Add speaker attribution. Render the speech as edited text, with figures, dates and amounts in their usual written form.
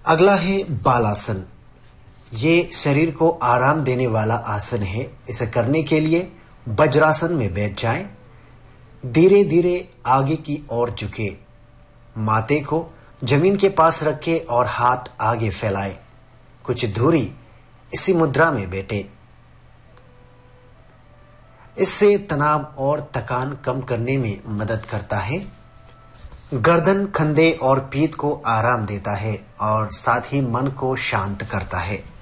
Speaker 1: अगला है बालासन। ये शरीर को आराम देने वाला आसन है। इसे करने के लिए वज्रासन में बैठ जाएं। धीरे धीरे आगे की ओर झुके, माथे को जमीन के पास रखे और हाथ आगे फैलाएं। कुछ दूरी इसी मुद्रा में बैठे। इससे तनाव और थकान कम करने में मदद करता है। गर्दन, कंधे और पीठ को आराम देता है और साथ ही मन को शांत करता है।